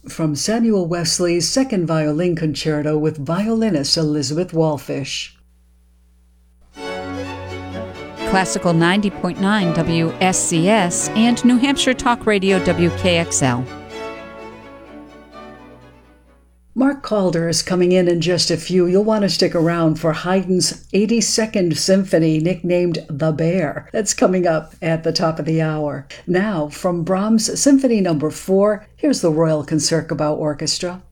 from Samuel Wesley's Second Violin Concerto with violinist Elizabeth Wallfish. Classical 90.9 WSCS and New Hampshire Talk Radio WKXL. Mark Calder is coming in just a few. You'll want to stick around for Haydn's 82nd Symphony, nicknamed The Bear. That's coming up at the top of the hour. Now, from Brahms' Symphony No. 4, here's the Royal Concertgebouw Orchestra.